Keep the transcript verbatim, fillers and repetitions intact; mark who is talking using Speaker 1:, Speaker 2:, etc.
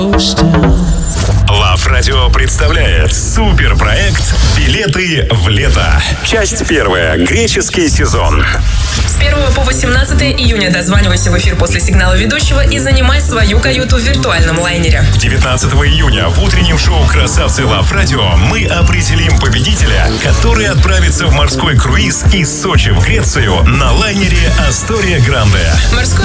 Speaker 1: Лав Радио представляет суперпроект «Билеты в лето». Часть первая. Греческий сезон.
Speaker 2: С первого по восемнадцатое июня дозванивайся в эфир после сигнала ведущего и занимай свою каюту в виртуальном лайнере.
Speaker 1: девятнадцатого июня в утреннем шоу «Красавцы Лав Радио» мы определим победителя, который отправится в морской круиз из Сочи в Грецию на лайнере «Астория Гранде».
Speaker 2: Морской